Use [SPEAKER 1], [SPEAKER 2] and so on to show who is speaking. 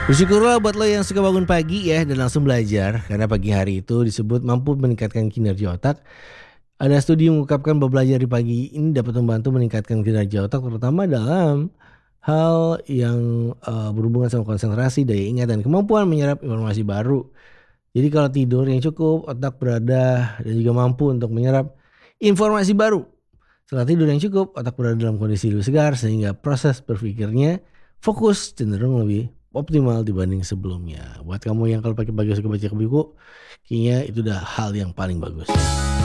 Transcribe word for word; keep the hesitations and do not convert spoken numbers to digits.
[SPEAKER 1] Bersyukurlah buat lo yang suka bangun pagi ya dan langsung belajar, karena pagi hari itu disebut mampu meningkatkan kinerja otak. Ada studi mengungkapkan bahwa belajar di pagi ini dapat membantu meningkatkan kinerja otak, terutama dalam hal yang eh, berhubungan sama konsentrasi, daya ingat, dan kemampuan menyerap informasi baru. Jadi kalau tidur yang cukup, otak berada dan juga mampu untuk menyerap informasi baru. Setelah tidur yang cukup, otak berada dalam kondisi lebih segar sehingga proses berpikirnya fokus cenderung lebih optimal dibanding sebelumnya. Buat kamu yang kalau pagi-pagi suka baca buku, kayaknya itu udah hal yang paling bagus.